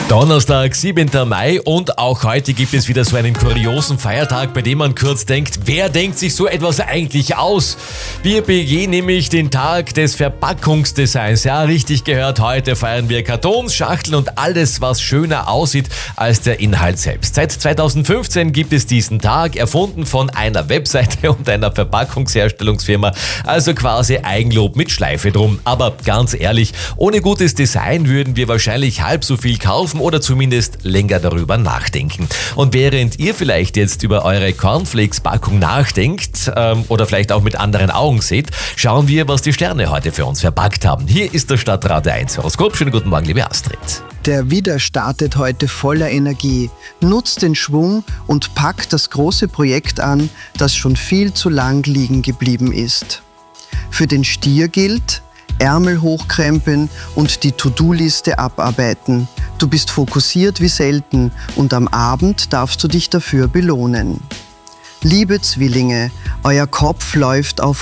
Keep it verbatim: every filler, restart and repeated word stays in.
Donnerstag, siebenter Mai, und auch heute gibt es wieder so einen kuriosen Feiertag, bei dem man kurz denkt, wer denkt sich so etwas eigentlich aus? Wir begehen nämlich den Tag des Verpackungsdesigns. Ja, richtig gehört, heute feiern wir Kartons, Schachteln und alles, was schöner aussieht als der Inhalt selbst. Seit zweitausendfünfzehn gibt es diesen Tag, erfunden von einer Webseite und einer Verpackungsherstellungsfirma, also quasi Eigenlob mit Schleife drum. Aber ganz ehrlich, ohne gutes Design würden wir wahrscheinlich halb so viel kaufen oder zumindest länger darüber nachdenken. Und während ihr vielleicht jetzt über eure Cornflakes-Packung nachdenkt ähm, oder vielleicht auch mit anderen Augen seht, schauen wir, was die Sterne heute für uns verpackt haben. Hier ist das Stadtradio eins Horoskop. Schönen guten Morgen, liebe Astrid. Der Widder startet heute voller Energie. Nutzt den Schwung und packt das große Projekt an, das schon viel zu lang liegen geblieben ist. Für den Stier gilt: Ärmel hochkrempeln und die To-Do-Liste abarbeiten. Du bist fokussiert wie selten und am Abend darfst du dich dafür belohnen. Liebe Zwillinge, euer Kopf läuft auf